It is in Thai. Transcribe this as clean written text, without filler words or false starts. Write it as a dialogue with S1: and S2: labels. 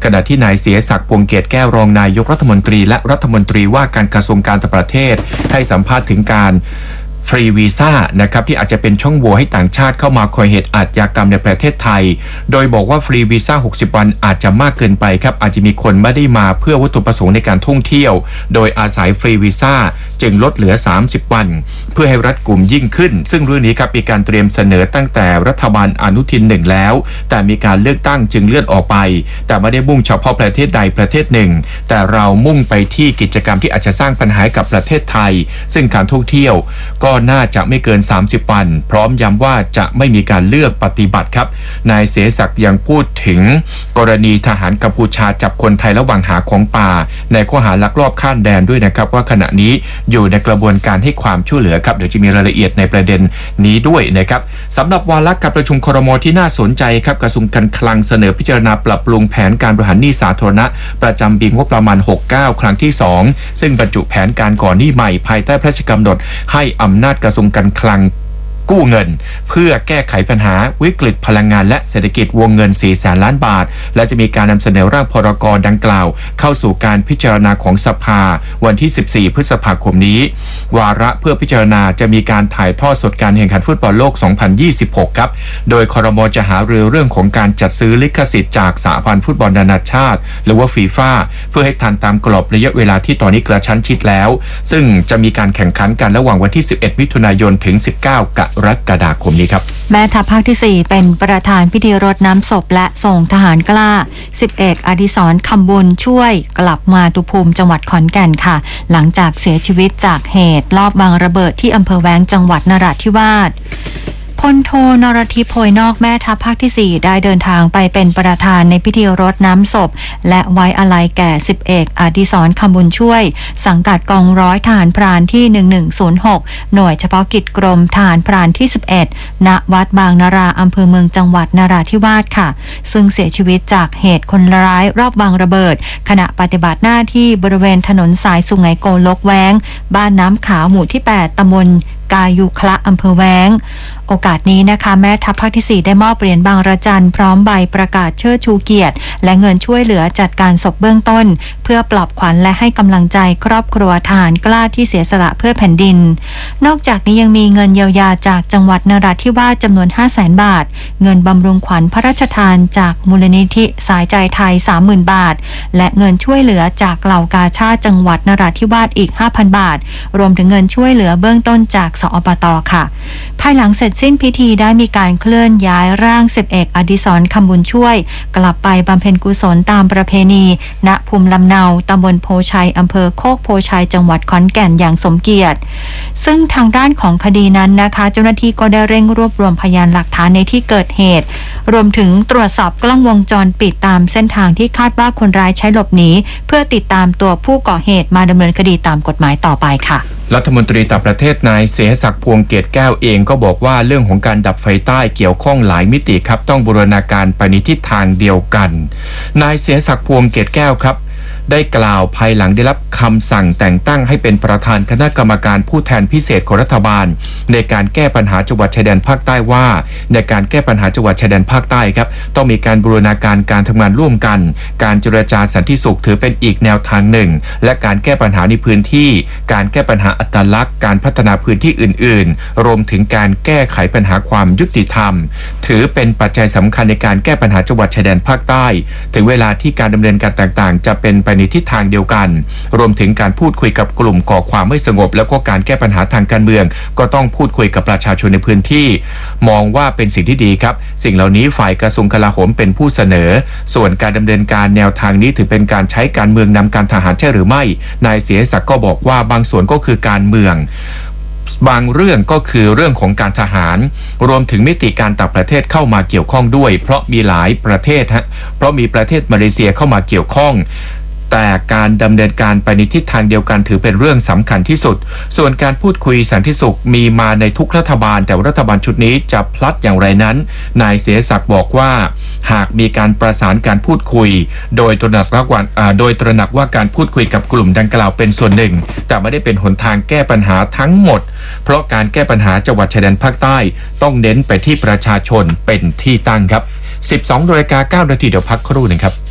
S1: ณะที่นายเสียศักดิ์พวงเกียรติแก้วรองนายกรัฐมนตรีและรัฐมนตรีว่าการกระทรวงการต่างประเทศให้สัมภาษณ์ถึงการฟรีวีซ่านะครับที่อาจจะเป็นช่องโหว่ให้ต่างชาติเข้ามาก่อเหตุอาชญากรรมในประเทศไทยโดยบอกว่าฟรีวีซ่า60 วันอาจจะมากเกินไปครับอาจจะมีคนไม่ได้มาเพื่อวัตถุประสงค์ในการท่องเที่ยวโดยอาศัยฟรีวีซ่าจึงลดเหลือ30 วันเพื่อให้รัดกุมยิ่งขึ้นซึ่งเรื่องนี้ครับมีการเตรียมเสนอตั้งแต่รัฐบาลอนุทิน1แล้วแต่มีการเลือกตั้งจึงเลื่อนออกไปแต่ไม่ได้มุ่งเฉพาะประเทศใดประเทศหนึ่งแต่เรามุ่งไปที่กิจกรรมที่อาจจะสร้างปัญหากับประเทศไทยซึ่งการท่องเที่ยวก็น่าจะไม่เกิน30 วันพร้อมย้ำว่าจะไม่มีการเลือกปฏิบัติครับนายเสศักดิ์ยังพูดถึงกรณีทหารกัมพูชาจับคนไทยระหว่างหาของป่าในข้อหาลักลอบข้ามแดนด้วยนะครับว่าขณะนี้อยู่ในกระบวนการให้ความช่วยเหลือครับเดี๋ยวจะมีรายละเอียดในประเด็นนี้ด้วยนะครับสำหรับวาระการประชุมครม.ที่น่าสนใจครับกระทรวงการคลังเสนอพิจารณาปรับปรุงแผนการบริหารหนี้สาธารณะประจำปีงบประมาณ69ครั้งที่2ซึ่งบรรจุแผนการก่อหนี้ใหม่ภายใต้พระราชกำหนดให้อำนาจกระทรวงการคลังกู้เงินเพื่อแก้ไขปัญหาวิกฤตพลังงานและเศรษฐกิจวงเงิน 400,000 ล้านบาทและจะมีการนำเสนอร่างพรก.ดังกล่าวเข้าสู่การพิจารณาของสภาวันที่14พฤษภาคมนี้วาระเพื่อพิจารณาจะมีการถ่ายทอดสดการแข่งขันฟุตบอลโลก 2026 ครับโดยครม.จะหารือเรื่องของการจัดซื้อลิขสิทธิ์จากสหพันธ์ฟุตบอลนานาชาติหรือว่าฟีฟ่าเพื่อให้ทันตามกรอบระยะเวลาที่ตอนนี้กระชั้นชิดแล้วซึ่งจะมีการแข่งขันกันระหว่างวันที่11มิถุนายนถึง19กรกฎาคมนี้ครับ
S2: แม่ทัพภาคที่4เป็นประธานพิธีรดน้ำศพและส่งทหารกล้า10เอกอดิศรคำบุญช่วยกลับมาตุภูมิจังหวัดขอนแก่นค่ะหลังจากเสียชีวิตจากเหตุลอบวางระเบิดที่อำเภอแว้งจังหวัดนราธิวาสพลโทนรทิพย์โพยนอกแม่ทัพภาคที่4ได้เดินทางไปเป็นประธานในพิธีรดน้ำศพและไว้อาลัยแก่10เอกอดิศรคำบุญช่วยสังกัดกองร้อยทหารพรานที่1106หน่วยเฉพาะกิจกรมทหารพรานที่11ณวัดบางนาราอำเภอเมืองจังหวัดนราธิวาสค่ะซึ่งเสียชีวิตจากเหตุคนร้ายรอบวางระเบิดขณะปฏิบัติหน้าที่บริเวณถนนสายสุไหงโกลกแว้งบ้านน้ำขาวหมู่ที่8ตำบลกายุคละอำเภอแว้งโอกาสนี้นะคะแม่ทัพภาคที่4ได้มอบเหรียญบางระจันพร้อมใบประกาศเชิดชูเกียรติและเงินช่วยเหลือจัดการศพเบื้องต้นเพื่อปลอบขวัญและให้กำลังใจครอบครัวทหารกล้าที่เสียสละเพื่อแผ่นดินนอกจากนี้ยังมีเงินเยียวยาจากจังหวัดนราธิวาสจำนวน 500,000 บาทเงินบำรุงขวัญพระราชทานจากมูลนิธิสายใจไทย 30,000 บาทและเงินช่วยเหลือจากเหล่ากาชาติจังหวัดนราธิวาสอีก 5,000 บาทรวมถึงเงินช่วยเหลือเบื้องต้นจากสอบต.ค่ะภายหลังเสร็จสิ้นพิธีได้มีการเคลื่อนย้ายร่าง10เอกอดิศรคำบุญช่วยกลับไปบำเพ็ญกุศลตามประเพณีณภูมิลำเนาตำบลโพชัยอำเภอโคกโพชัยจังหวัดขอนแก่นอย่างสมเกียรติซึ่งทางด้านของคดีนั้นนะคะเจ้าหน้าที่ก็ได้เร่งรวบรวมพยานหลักฐานในที่เกิดเหตุรวมถึงตรวจสอบกล้องวงจรปิดตามเส้นทางที่คาดว่าคนร้ายใช้หลบหนีเพื่อติดตามตัวผู้ก่อเหตุมาดำเนินคดีตามกฎหมายต่อไปค่ะ
S1: รัฐมนตรีต่างประเทศนายเสศักดิ์พวงเกียรติแก้วเองก็บอกว่าเรื่องของการดับไฟใต้เกี่ยวข้องหลายมิติครับต้องบูรณาการไปในทิศทางเดียวกันนายเสศักดิ์พวงเกียรติแก้วครับได้กล่าวภายหลังได้รับคำสั่งแต่งตั้งให้เป็นประธานคณะกรรมการผู้แทนพิเศษของรัฐบาลในการแก้ปัญหาจังหวัดชายแดนภาคใต้ว่าในการแก้ปัญหาจังหวัดชายแดนภาคใต้ครับต้องมีการบูรณาการการทำงานร่วมกันการเจรจาสันติสุขถือเป็นอีกแนวทางหนึ่งและการแก้ปัญหาในพื้นที่การแก้ปัญหาอัตลักษณ์การพัฒนาพื้นที่อื่นๆรวมถึงการแก้ไขปัญหาความยุติธรรมถือเป็นปัจจัยสำคัญในการแก้ปัญหาจังหวัดชายแดนภาคใต้ถึงเวลาที่การดำเนินการต่างๆจะเป็นไปในทิศทางเดียวกันรวมถึงการพูดคุยกับกลุ่มก่อความไม่สงบแล้วก็การแก้ปัญหาทางการเมืองก็ต้องพูดคุยกับประชาชนในพื้นที่มองว่าเป็นสิ่งที่ดีครับสิ่งเหล่านี้ฝ่ายกระทรวงกลาโหมเป็นผู้เสนอส่วนการดำเนินการแนวทางนี้ถือเป็นการใช้การเมืองนำการทหารใช่หรือไม่นายเสียศักดิ์ก็บอกว่าบางส่วนก็คือการเมืองบางเรื่องก็คือเรื่องของการทหารรวมถึงมิติการต่างประเทศเข้ามาเกี่ยวข้องด้วยเพราะมีหลายประเทศเพราะมีประเทศมาเลเซียเข้ามาเกี่ยวข้องแต่การดำเนินการไปในทิศทางเดียวกันถือเป็นเรื่องสำคัญที่สุดส่วนการพูดคุยสันติสุขมีมาในทุกรัฐบาลแต่รัฐบาลชุดนี้จะพลัดอย่างไรนั้นนายเสศักดิ์บอกว่าหากมีการประสานการพูดคุยโดยตระหนักว่าการพูดคุยกับกลุ่มดังกล่าวเป็นส่วนหนึ่งแต่ไม่ได้เป็นหนทางแก้ปัญหาทั้งหมดเพราะการแก้ปัญหาจังหวัดชายแดนภาคใต้ต้องเน้นไปที่ประชาชนเป็นที่ตั้งครับ 12:09 น.เดี๋ยวพักครู่หนึ่งครับ